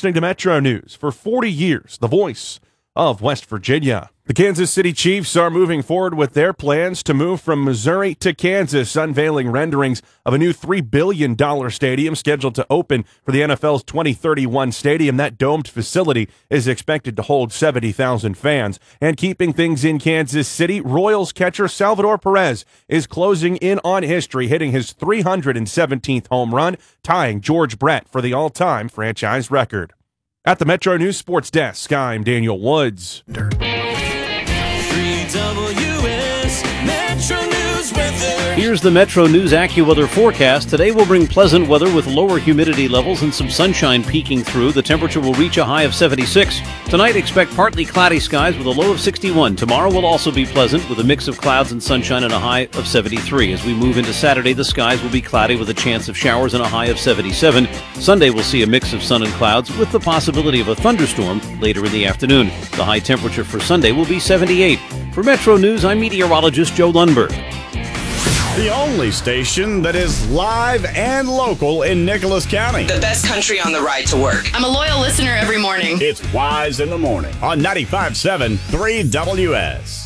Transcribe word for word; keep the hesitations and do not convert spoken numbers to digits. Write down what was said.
listening to Metro News. For forty years, the voice of West Virginia. The Kansas City Chiefs are moving forward with their plans to move from Missouri to Kansas, unveiling renderings of a new three billion dollars stadium scheduled to open for the N F L's twenty thirty-one stadium. That domed facility is expected to hold seventy thousand fans. And keeping things in Kansas City, Royals catcher Salvador Perez is closing in on history, hitting his three hundred seventeenth home run, tying George Brett for the all-time franchise record. At the Metro News Sports Desk, I'm Daniel Woods. three W S Metro News weather. Here's the Metro News AccuWeather forecast. Today will bring pleasant weather with lower humidity levels and some sunshine peeking through. The temperature will reach a high of seventy-six. Tonight, expect partly cloudy skies with a low of sixty-one. Tomorrow will also be pleasant with a mix of clouds and sunshine and a high of seventy-three. As we move into Saturday, the skies will be cloudy with a chance of showers and a high of seventy-seven. Sunday will see a mix of sun and clouds with the possibility of a thunderstorm later in the afternoon. The high temperature for Sunday will be seventy-eight. For Metro News, I'm meteorologist Joe Lundberg. The only station that is live and local in Nicholas County. The best country on the ride to work. I'm a loyal listener every morning. It's Wise in the Morning on ninety-five point seven three W S.